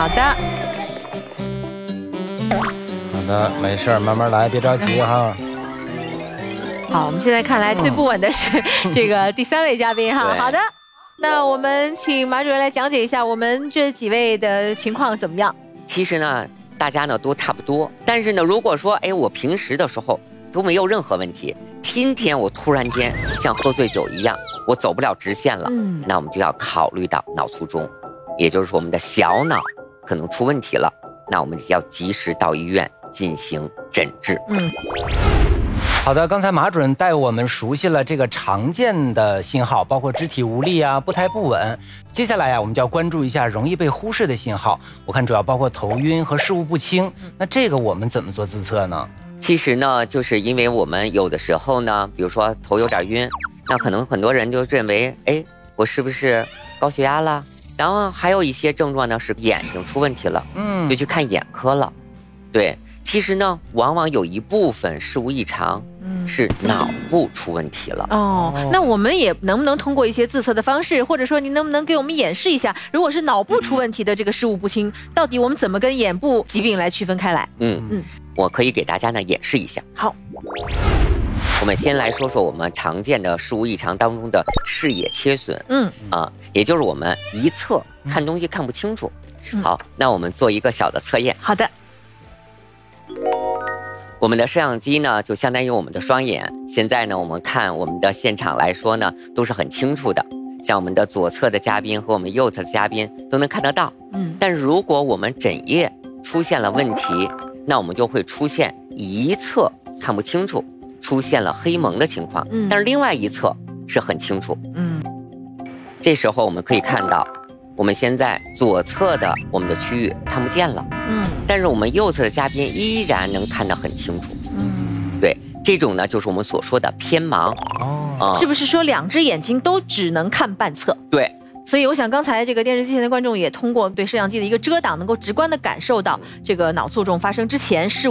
好的。 好的，没事儿，慢慢来，别着急哈。 好，我们现在看来最不稳的是这个第3位嘉宾哈。好的，那我们请马主任来讲解一下我们这几位的情况怎么样？ 其实呢，大家呢都差不多，但是呢，如果说我平时的时候都没有任何问题，今天我突然间像喝醉酒一样，我走不了直线了，那我们就要考虑到脑卒中，也就是说我们的小脑可能出问题了，那我们要及时到医院进行诊治。 好的，刚才马主任带我们熟悉了这个常见的信号，包括肢体无力啊、步态不稳。接下来呀，我们就要关注一下容易被忽视的信号。我看主要包括头晕和视物不清。那这个我们怎么做自测呢？ 其实呢，就是因为我们有的时候呢，比如说头有点晕，那可能很多人就认为，我是不是高血压了？然后还有一些症状呢是眼睛出问题了，就去看眼科了。对。其实呢，往往有一部分事物异常，是脑部出问题了。 那我们也能不能通过一些自测的方式，或者说您能不能给我们演示一下，如果是脑部出问题的这个视物不清，到底我们怎么跟眼部疾病来区分开来？ 我可以给大家呢演示一下。 好， 我们先来说说我们常见的视物异常当中的视野切损。也就是我们一侧看东西看不清楚。好，那我们做一个小的测验。 好的。 我们的摄像机呢，就相当于我们的双眼。现在呢，我们看我们的现场来说呢，都是很清楚的。像我们的左侧的嘉宾和我们右侧的嘉宾都能看得到。但是如果我们枕叶出现了问题，那我们就会出现一侧看不清楚，出现了黑蒙的情况。但是另外一侧是很清楚。这时候我们可以看到，我们现在左侧的我们的区域看不见了。但是我们右侧的嘉宾依然能看得很清楚。对，这种呢就是我们所说的偏盲。 是不是说2只眼睛都只能看半侧？ 对。 所以我想刚才这个电视机前的观众也通过对摄像机的一个遮挡，能够直观的感受到这个脑卒中发生之前视